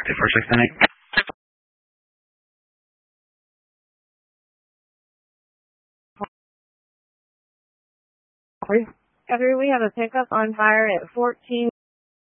Every we have a pickup on fire at 14